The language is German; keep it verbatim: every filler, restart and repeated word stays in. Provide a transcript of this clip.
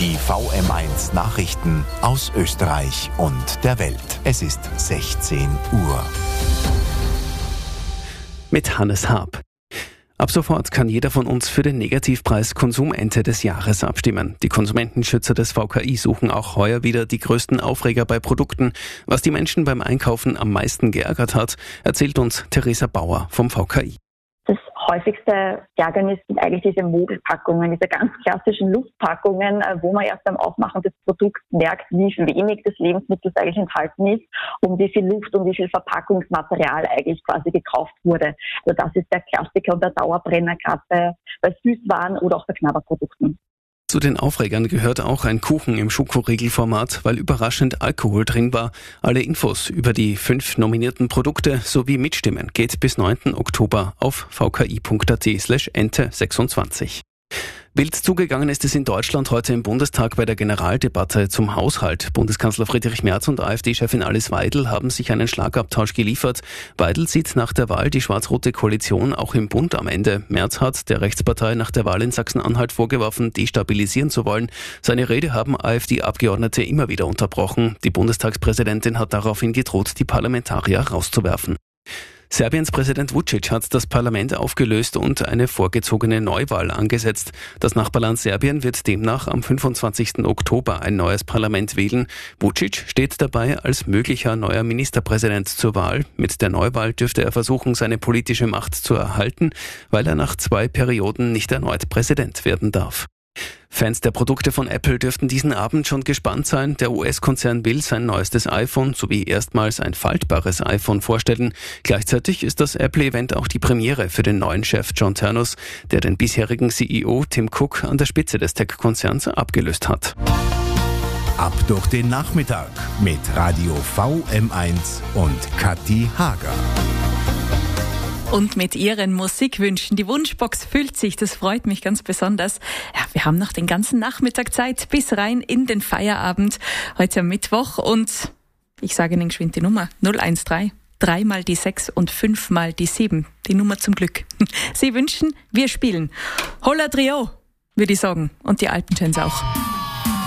Die V M eins Nachrichten aus Österreich und der Welt. Es ist sechzehn Uhr. Mit Hannes Haab. Ab sofort kann jeder von uns für den Negativpreis Konsumente des Jahres abstimmen. Die Konsumentenschützer des V K I suchen auch heuer wieder die größten Aufreger bei Produkten. Was die Menschen beim Einkaufen am meisten geärgert hat, erzählt uns Theresa Bauer vom V K I. Das häufigste Ärgernis sind eigentlich diese Mogelpackungen, diese ganz klassischen Luftpackungen, wo man erst beim Aufmachen des Produkts merkt, wie wenig des Lebensmittels eigentlich enthalten ist und wie viel Luft und wie viel Verpackungsmaterial eigentlich quasi gekauft wurde. Also das ist der Klassiker und der Dauerbrenner, gerade bei, bei Süßwaren oder auch bei Knabberprodukten. Zu den Aufregern gehört auch ein Kuchen im Schokoriegelformat, weil überraschend Alkohol drin war. Alle Infos über die fünf nominierten Produkte sowie Mitstimmen geht bis neunten Oktober auf vki.at slash ente sechsundzwanzig. Wild zugegangen ist es in Deutschland heute im Bundestag bei der Generaldebatte zum Haushalt. Bundeskanzler Friedrich Merz und AfD-Chefin Alice Weidel haben sich einen Schlagabtausch geliefert. Weidel sieht nach der Wahl die schwarz-rote Koalition auch im Bund am Ende. Merz hat der Rechtspartei nach der Wahl in Sachsen-Anhalt vorgeworfen, destabilisieren zu wollen. Seine Rede haben AfD-Abgeordnete immer wieder unterbrochen. Die Bundestagspräsidentin hat daraufhin gedroht, die Parlamentarier rauszuwerfen. Serbiens Präsident Vučić hat das Parlament aufgelöst und eine vorgezogene Neuwahl angesetzt. Das Nachbarland Serbien wird demnach am fünfundzwanzigsten Oktober ein neues Parlament wählen. Vučić steht dabei als möglicher neuer Ministerpräsident zur Wahl. Mit der Neuwahl dürfte er versuchen, seine politische Macht zu erhalten, weil er nach zwei Perioden nicht erneut Präsident werden darf. Fans der Produkte von Apple dürften diesen Abend schon gespannt sein. Der U S-Konzern will sein neuestes iPhone sowie erstmals ein faltbares iPhone vorstellen. Gleichzeitig ist das Apple-Event auch die Premiere für den neuen Chef John Ternus, der den bisherigen C E O Tim Cook an der Spitze des Tech-Konzerns abgelöst hat. Ab durch den Nachmittag mit Radio V M eins und Kathi Hager. Und mit Ihren Musikwünschen. Die Wunschbox füllt sich, das freut mich ganz besonders. Ja, wir haben noch den ganzen Nachmittag Zeit bis rein in den Feierabend. Heute am Mittwoch und ich sage Ihnen geschwind die Nummer null eins drei, drei mal die sechs und fünf mal die sieben. Die Nummer zum Glück. Sie wünschen, wir spielen. Holla Trio, würde ich sagen. Und die Alpenchens auch.